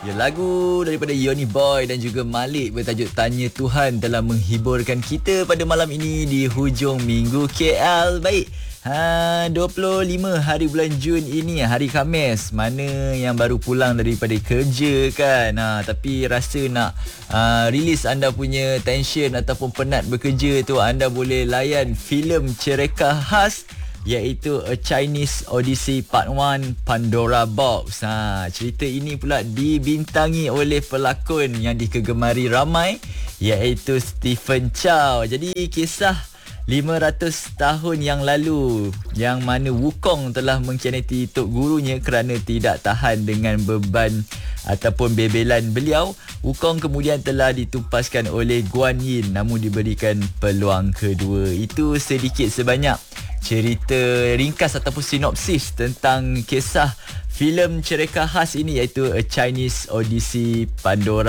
Ya, lagu daripada Yoni Boy dan juga Malik bertajuk Tanya Tuhan telah menghiburkan kita pada malam ini di hujung minggu KL. Baik, 25 hari bulan Jun ini, hari Khamis. Mana yang baru pulang daripada kerja kan, tapi rasa nak release anda punya tension ataupun penat bekerja tu, anda boleh layan filem cereka khas iaitu A Chinese Odyssey Part 1 Pandora Box. Cerita ini pula dibintangi oleh pelakon yang dikegemari ramai iaitu Stephen Chow. Jadi kisah 500 tahun yang lalu yang mana Wukong telah mengkhianati tok gurunya kerana tidak tahan dengan beban ataupun bebelan beliau. Wukong kemudian telah ditumpaskan oleh Guan Yin namun diberikan peluang kedua. Itu sedikit sebanyak cerita ringkas ataupun sinopsis tentang kisah filem cereka khas ini iaitu A Chinese Odyssey Pandora